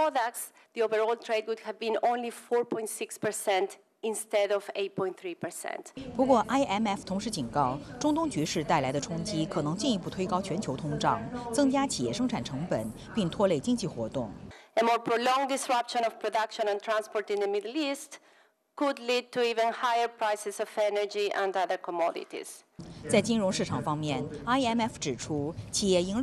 products, the overall trade would have been only 4.6%. Instead of 8.3%。 不过 ，IMF 同时警告，中东局势带来的冲击可能进一步推高全球通胀，增加企业生产成本，并拖累经济活动。 A more prolonged disruption of production and transport in the Middle East could lead to even higher prices of energy and other commodities。 在金融市场方面 ，IMF 指出，企业盈利